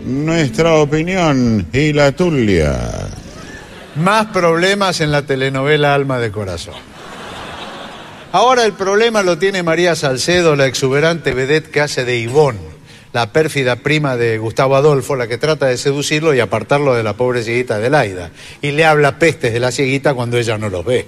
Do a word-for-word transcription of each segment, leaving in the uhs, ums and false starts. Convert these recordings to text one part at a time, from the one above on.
nuestra opinión y la tuya. Más problemas en la telenovela Alma de Corazón. Ahora el problema lo tiene María Salcedo, la exuberante vedette que hace de Ivonne, la pérfida prima de Gustavo Adolfo, la que trata de seducirlo y apartarlo de la pobre cieguita Adelaida. Y le habla pestes de la cieguita cuando ella no los ve.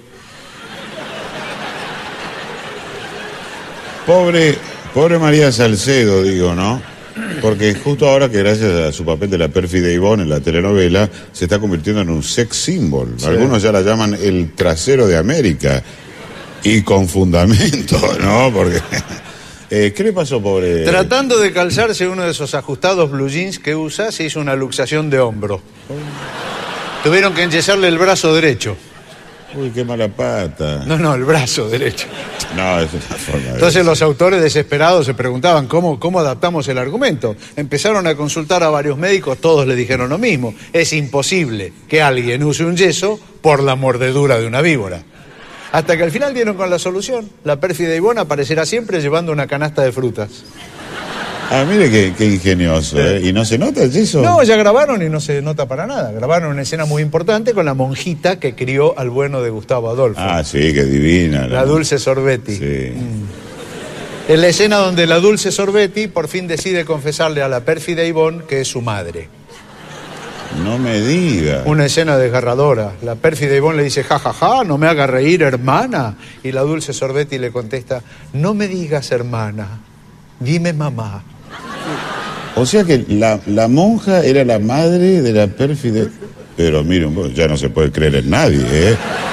Pobre, pobre María Salcedo, digo, ¿no? Porque justo ahora que gracias a su papel de la pérfida Ivonne en la telenovela se está convirtiendo en un sex symbol. Sí. Algunos ya la llaman el trasero de América. Y con fundamento, ¿no? Porque... Eh, ¿Qué le pasó, pobre? Tratando de calzarse uno de esos ajustados blue jeans que usa, se hizo una luxación de hombro. Oh. Tuvieron que enyesarle el brazo derecho. Uy, qué mala pata. No, no, el brazo derecho. No, es una forma de... Entonces los autores desesperados se preguntaban cómo, cómo adaptamos el argumento. Empezaron a consultar a varios médicos, todos le dijeron lo mismo. Es imposible que alguien use un yeso por la mordedura de una víbora. Hasta que al final dieron con la solución. La pérfida Ivonne aparecerá siempre llevando una canasta de frutas. Ah, mire qué, qué ingenioso, ¿eh? ¿Y no se nota el yeso? No, ya grabaron y no se nota para nada. Grabaron una escena muy importante con la monjita que crió al bueno de Gustavo Adolfo. Ah, sí, qué divina. La, la Dulce Sorbetti. Sí. Mm. En la escena donde la Dulce Sorbetti por fin decide confesarle a la pérfida Ivonne que es su madre. No me diga. Una escena desgarradora. La pérfida Ivonne le dice, ja, ja, ja, no me haga reír, hermana. Y la Dulce Sorbetti le contesta, no me digas hermana, dime mamá. O sea que la, la monja era la madre de la pérfida... Pero miren, ya no se puede creer en nadie, ¿eh?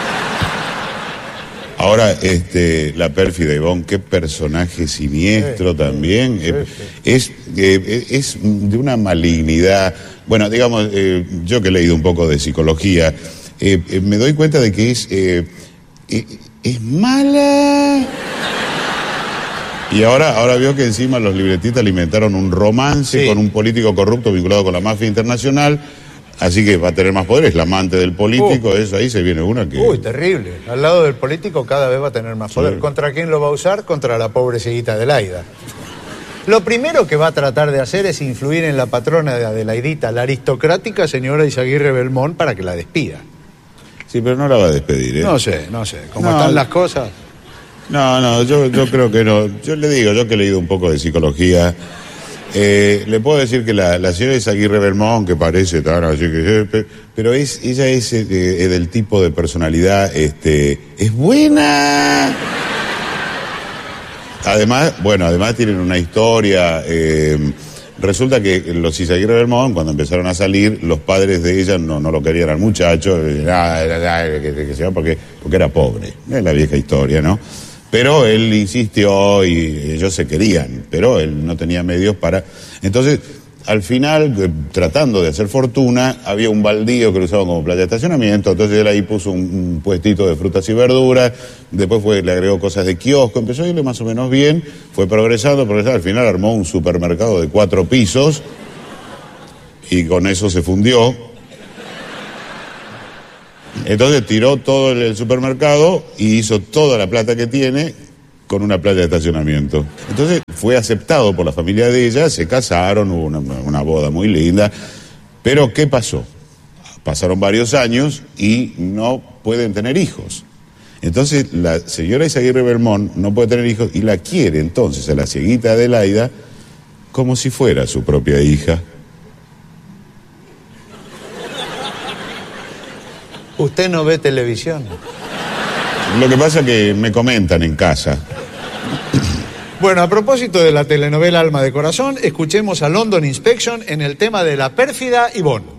Ahora, este, la pérfida Ivonne, qué personaje siniestro sí, también. Sí, sí. Es, eh, es de una malignidad. Bueno, digamos, eh, yo que he leído un poco de psicología, eh, eh, me doy cuenta de que es, eh, eh, es mala. Y ahora, ahora veo que encima los libretistas alimentaron un romance sí. con un político corrupto vinculado con la mafia internacional. Así que va a tener más poder, es la amante del político, uh, eso ahí se viene una que... Uy, terrible. Al lado del político cada vez va a tener más poder. Sí. ¿Contra quién lo va a usar? Contra la pobre cieguita Adelaida. Lo primero que va a tratar de hacer es influir en la patrona de Adelaidita, la aristocrática señora Izaguirre Belmont, para que la despida. Sí, pero no la va a despedir, ¿eh? No sé, no sé. ¿Cómo no, están las cosas? No, no, yo, yo creo que no. Yo le digo, yo que he leído un poco de psicología... Eh, le puedo decir que la, la señora Izaguirre Belmont, que parece tan así que... Pero es, ella es, eh, es del tipo de personalidad, este, es buena. Además, bueno, además tienen una historia. Eh, resulta que los Izaguirre Belmont, cuando empezaron a salir, los padres de ella no, no lo querían al muchacho, porque, porque era pobre. Es la vieja historia, ¿no? Pero él insistió y ellos se querían, pero él no tenía medios para... Entonces, al final, tratando de hacer fortuna, había un baldío que lo usaban como playa de estacionamiento, entonces él ahí puso un, un puestito de frutas y verduras, después fue, le agregó cosas de kiosco, empezó a irle más o menos bien, fue progresando, progresando, al final armó un supermercado de cuatro pisos y con eso se fundió. Entonces tiró todo el supermercado y hizo toda la plata que tiene con una playa de estacionamiento. Entonces fue aceptado por la familia de ella, se casaron, hubo una, una boda muy linda. Pero ¿qué pasó? Pasaron varios años y no pueden tener hijos. Entonces la señora Izaguirre Belmont no puede tener hijos y la quiere entonces a la cieguita Adelaida como si fuera su propia hija. ¿Usted no ve televisión? Lo que pasa es que me comentan en casa. Bueno, a propósito de la telenovela Alma de Corazón, escuchemos a London Inspection en el tema de la pérfida Ivonne.